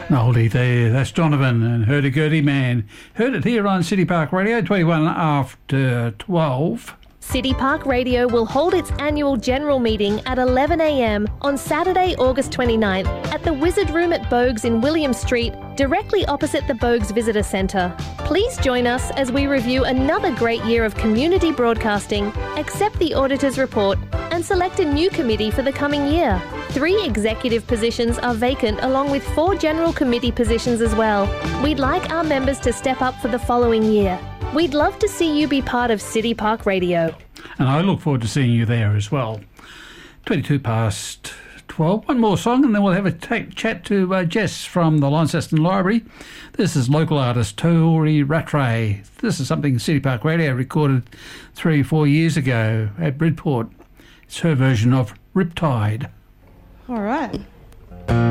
Oldie there, that's Donovan and Hurdy-Gurdy Man. Heard it here on City Park Radio, 21 after 12. City Park Radio will hold its annual general meeting at 11 a.m. on Saturday, August 29th at the Wizard Room at Bogues in William Street, directly opposite the Bogues Visitor Centre. Please join us as we review another great year of community broadcasting, accept the auditor's report, and select a new committee for the coming year. 3 executive positions are vacant, along with 4 general committee positions as well. We'd like our members to step up for the following year. We'd love to see you be part of City Park Radio. And I look forward to seeing you there as well. 22 past 12. One more song and then we'll have a chat to Jess from the Launceston Library. This is local artist Tori Rattray. This is something City Park Radio recorded 3-4 years ago at Bridport. It's her version of Riptide. All right.